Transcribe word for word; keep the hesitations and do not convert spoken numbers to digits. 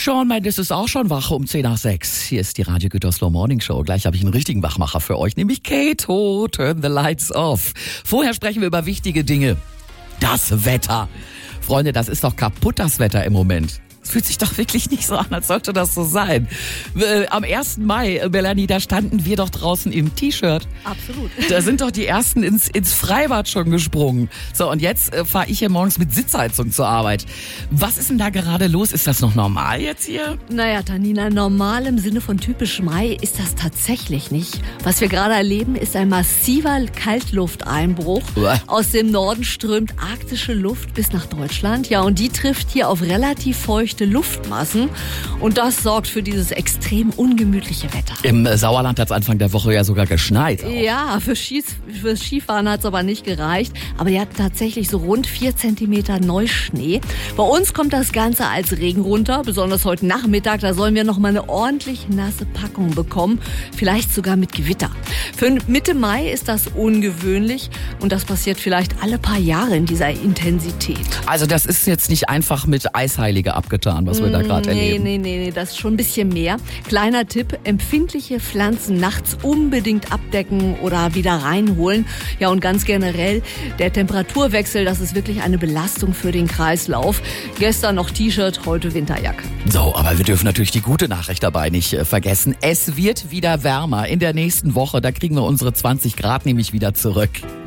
Shawn Mendes ist auch schon wach um zehn nach sechs. Hier ist die Radio Gütersloh Morning Show. Gleich habe ich einen richtigen Wachmacher für euch, nämlich Kato, Turn the Lights Off. Vorher sprechen wir über wichtige Dinge. Das Wetter. Freunde, das ist doch kaputt, das Wetter im Moment. Es fühlt sich doch wirklich nicht so an, als sollte das so sein. Äh, am ersten Mai, Melanie, da standen wir doch draußen im T-Shirt. Absolut. Da sind doch die Ersten ins, ins Freibad schon gesprungen. So, und jetzt äh, fahre ich hier morgens mit Sitzheizung zur Arbeit. Was ist denn da gerade los? Ist das noch normal jetzt hier? Naja, Tanina, normal im Sinne von typisch Mai ist das tatsächlich nicht. Was wir gerade erleben, ist ein massiver Kaltlufteinbruch. Uah. Aus dem Norden strömt arktische Luft bis nach Deutschland. Ja, und die trifft hier auf relativ feuchte Luftmassen. Und das sorgt für dieses extrem ungemütliche Wetter. Im äh, Sauerland hat es Anfang der Woche ja sogar geschneit. Auch. Ja, für Skis, fürs Skifahren hat es aber nicht gereicht. Aber ihr habt tatsächlich so rund vier Zentimeter Neuschnee. Bei uns kommt das Ganze als Regen runter, besonders heute Nachmittag. Da sollen wir noch mal eine ordentlich nasse Packung bekommen, vielleicht sogar mit Gewitter. Für Mitte Mai ist das ungewöhnlich und das passiert vielleicht alle paar Jahre in dieser Intensität. Also das ist jetzt nicht einfach mit Eisheilige abgetan, was wir da gerade nee, erleben. Nee, nee, nee, das ist schon ein bisschen mehr. Kleiner Tipp, empfindliche Pflanzen nachts unbedingt abdecken oder wieder reinholen. Ja, und ganz generell, der Temperaturwechsel, das ist wirklich eine Belastung für den Kreislauf. Gestern noch T-Shirt, heute Winterjacke. So, aber wir dürfen natürlich die gute Nachricht dabei nicht äh, vergessen. Es wird wieder wärmer in der nächsten Woche. Da kriegen wir unsere zwanzig Grad nämlich wieder zurück.